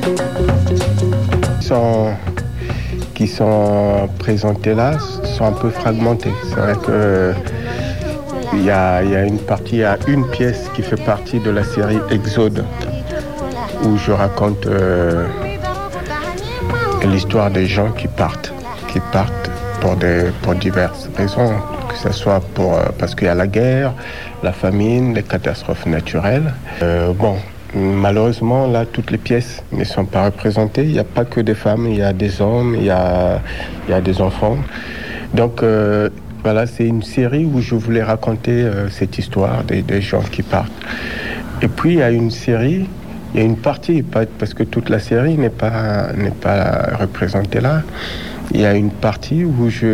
Qui sont présentés là sont un peu fragmentés. C'est vrai que il y a une partie, il y a une pièce qui fait partie de la série Exode où je raconte l'histoire des gens qui partent pour diverses raisons, que ce soit parce qu'il y a la guerre, la famine, les catastrophes naturelles. Malheureusement, là, toutes les pièces ne sont pas représentées. Il n'y a pas que des femmes, il y a des hommes, il y a des enfants. Donc, voilà, c'est une série où je voulais raconter cette histoire des gens qui partent. Et puis, il y a une série, il y a une partie, parce que toute la série n'est pas représentée là. Il y a une partie où je